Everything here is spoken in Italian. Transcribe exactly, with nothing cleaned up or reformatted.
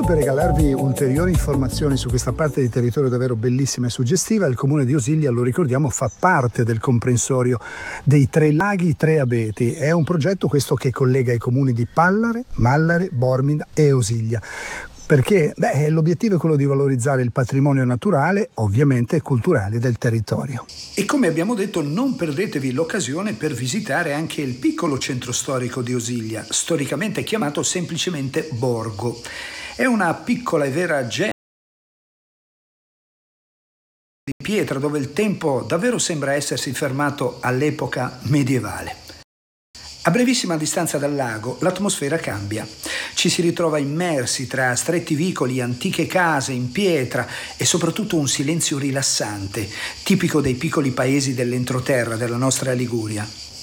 Giusto per regalarvi ulteriori informazioni su questa parte di territorio davvero bellissima e suggestiva, il comune di Osiglia, lo ricordiamo, fa parte del comprensorio dei Tre Laghi Tre Abeti. È un progetto questo che collega i comuni di Pallare, Mallare, Bormida e Osiglia. Perché beh, l'obiettivo è quello di valorizzare il patrimonio naturale, ovviamente culturale del territorio. E come abbiamo detto, non perdetevi l'occasione per visitare anche il piccolo centro storico di Osiglia, storicamente chiamato semplicemente Borgo. È una piccola e vera gem di pietra dove il tempo davvero sembra essersi fermato all'epoca medievale. A brevissima distanza dal lago l'atmosfera cambia. Ci si ritrova immersi tra stretti vicoli, antiche case in pietra e soprattutto un silenzio rilassante, tipico dei piccoli paesi dell'entroterra della nostra Liguria.